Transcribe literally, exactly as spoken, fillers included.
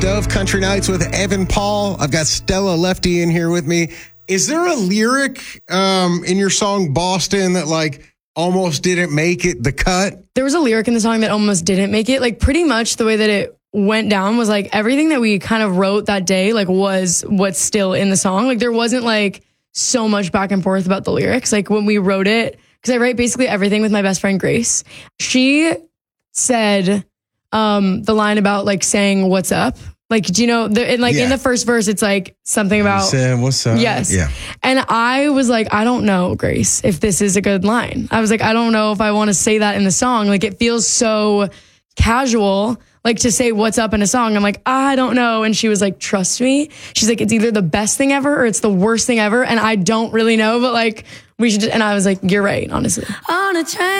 Dove Country Nights with Evan Paul. I've got Stella Lefty in here with me. Is there a lyric um, in your song Boston that like almost didn't make it the cut? There was a lyric in the song that almost didn't make it. Like pretty much the way that it went down was like everything that we kind of wrote that day like was what's still in the song. Like there wasn't like so much back and forth about the lyrics. Like when we wrote it, because I write basically everything with my best friend Grace. She said um, the line about like saying what's up. Like, do you know, the, and like yeah. in the first verse, it's like something about saying what's up. Yes. Yeah. And I was like, I don't know, Grace, if this is a good line. I was like, I don't know if I want to say that in the song. Like it feels so casual, like to say what's up in a song. I'm like, I don't know. And she was like, trust me. She's like, it's either the best thing ever or it's the worst thing ever. And I don't really know, but like we should just, and I was like, you're right, honestly. On a train.